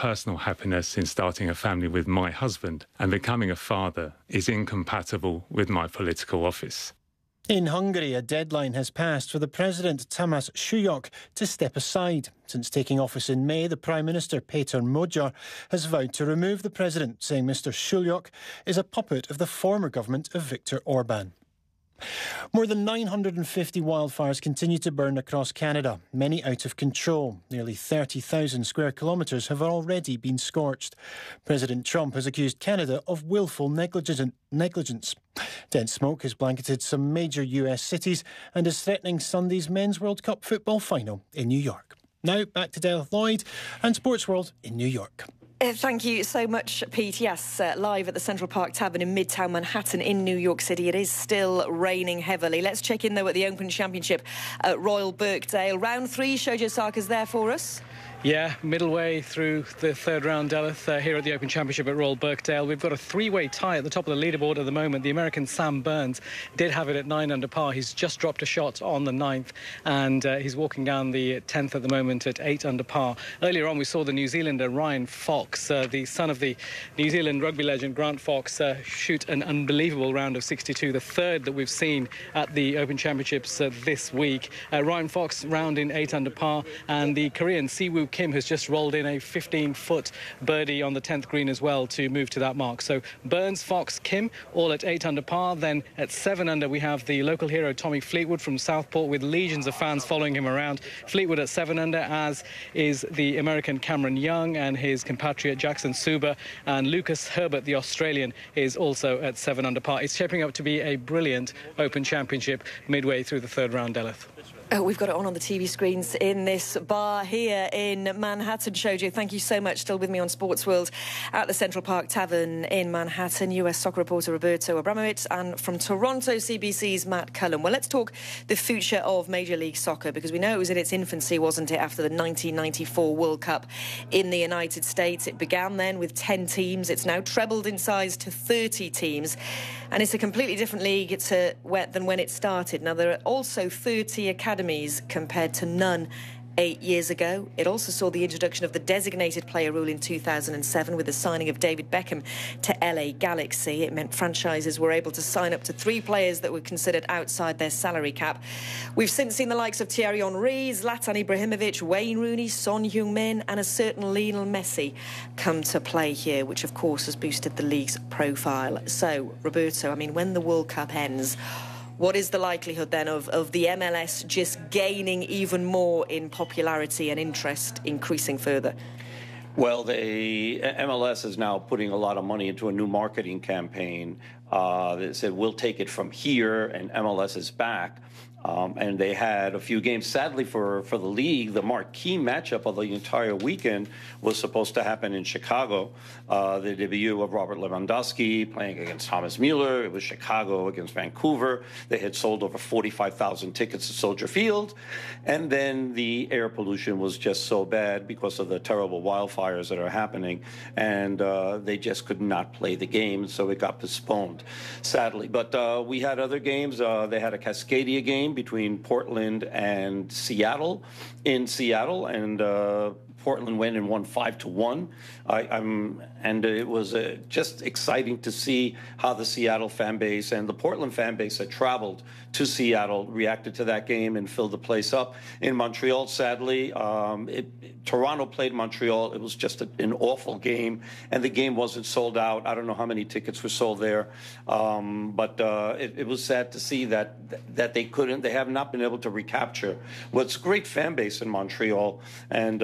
personal happiness in starting a family with my husband, and becoming a father is incompatible with my political office. In Hungary, a deadline has passed for the President Tamás Súlyog to step aside. Since taking office in May, the Prime Minister Péter Magyar has vowed to remove the President, saying Mr Súlyog is a puppet of the former government of Viktor Orbán. More than 950 wildfires continue to burn across Canada, many out of control. Nearly 30,000 square kilometres have already been scorched. President Trump has accused Canada of willful negligence. Dense smoke has blanketed some major US cities and is threatening Sunday's Men's World Cup football final in New York. Now back to Dale Lloyd and Sports World in New York. Thank you so much, Pete. Yes, live at the Central Park Tavern in Midtown Manhattan in New York City. It is still raining heavily. Let's check in, though, at the Open Championship at Royal Birkdale. Round 3, Shoji Osaka's there for us. Yeah, middle way through the third round, Delith, here at the Open Championship at Royal Birkdale. We've got a three-way tie at the top of the leaderboard at the moment. The American Sam Burns did have it at 9 under par. He's just dropped a shot on the 9th, and he's walking down the 10th at the moment at 8 under par. Earlier on, we saw the New Zealander Ryan Fox, the son of the New Zealand rugby legend Grant Fox, shoot an unbelievable round of 62, the third that we've seen at the Open Championships this week. Ryan Fox round in 8 under par, and the Korean Siwoo Kim has just rolled in a 15-foot birdie on the 10th green as well to move to that mark. So Burns, Fox, Kim, all at 8 under par. Then at 7 under, we have the local hero Tommy Fleetwood from Southport, with legions of fans following him around. Fleetwood at 7 under, as is the American Cameron Young and his compatriot Jackson Suba, and Lucas Herbert, the Australian, is also at 7 under par. It's shaping up to be a brilliant Open Championship midway through the third round, Delith. We've got it on the TV screens in this bar here in Manhattan. Shoji, thank you so much. Still with me on Sports World at the Central Park Tavern in Manhattan. US soccer reporter Roberto Abramovich, and from Toronto, CBC's Matt Cullen. Well, let's talk the future of Major League Soccer, because we know it was in its infancy, wasn't it, after the 1994 World Cup in the United States. It began then with 10 teams. It's now trebled in size to 30 teams. And it's a completely different league than when it started. Now, there are also 30 academies compared to none 8 years ago. It also saw the introduction of the designated player rule in 2007 with the signing of David Beckham to LA Galaxy. It meant franchises were able to sign up to 3 players that were considered outside their salary cap. We've since seen the likes of Thierry Henry, Zlatan Ibrahimovic, Wayne Rooney, Son Heung-min and a certain Lionel Messi come to play here, which of course has boosted the league's profile. So, Roberto, I mean, when the World Cup ends, what is the likelihood then of the MLS just gaining even more in popularity and interest increasing further? Well, the MLS is now putting a lot of money into a new marketing campaign that said, we'll take it from here, and MLS is back. And they had a few games. Sadly for the league, the marquee matchup of the entire weekend was supposed to happen in Chicago. The debut of Robert Lewandowski playing against Thomas Mueller. It was Chicago against Vancouver. They had sold over 45,000 tickets to Soldier Field. And then the air pollution was just so bad because of the terrible wildfires that are happening. And they just could not play the game, so it got postponed, sadly. But we had other games. They had a Cascadia game between Portland and Seattle in Seattle, and Portland went and won 5-1. And it was just exciting to see how the Seattle fan base and the Portland fan base that traveled to Seattle reacted to that game and filled the place up. In Montreal, sadly, Toronto played Montreal. It was just an awful game, and the game wasn't sold out. I don't know how many tickets were sold there, but it was sad to see that they have not been able to recapture what's a great fan base in Montreal, and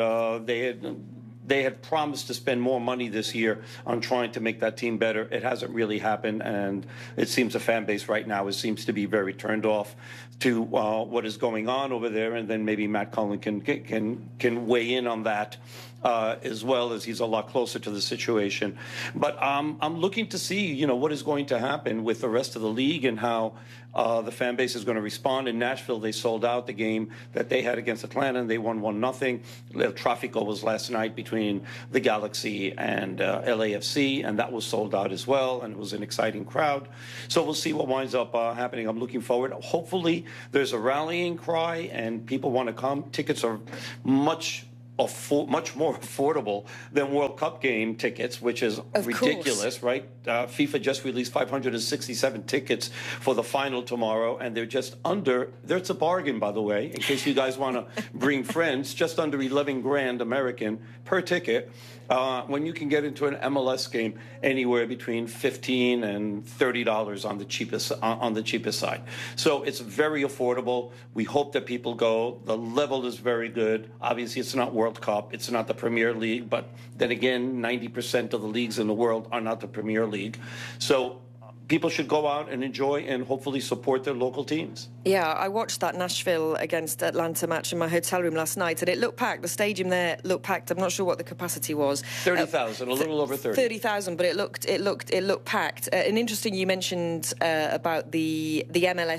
they had promised to spend more money this year on trying to make that team better. It hasn't really happened, and it seems the fan base right now seems to be very turned off to what is going on over there. And then maybe Matt Cullen can weigh in on that as well, as he's a lot closer to the situation. But I'm looking to see, what is going to happen with the rest of the league and how the fan base is going to respond. In Nashville, they sold out the game that they had against Atlanta, and they won 1-0. El Tráfico was last night between the Galaxy and LAFC, and that was sold out as well, and it was an exciting crowd. So we'll see what winds up happening. I'm looking forward. Hopefully, there's a rallying cry, and people want to come. Tickets are much much more affordable than World Cup game tickets, which is ridiculous, right? FIFA just released 567 tickets for the final tomorrow, and they're just under, there's a bargain, by the way, in case you guys want to bring friends, just under 11 grand American per ticket, when you can get into an MLS game anywhere between $15 and $30 on the cheapest side. So it's very affordable. We hope that people go. The level is very good. Obviously, it's not World Cup. It's not the Premier League. But then again, 90% of the leagues in the world are not the Premier League. So people should go out and enjoy and hopefully support their local teams. Yeah, I watched that Nashville against Atlanta match in my hotel room last night, and it looked packed. The stadium there looked packed. I'm not sure what the capacity was. 30,000, a little over 30. 30,000, but it looked packed. And interesting, you mentioned about the MLS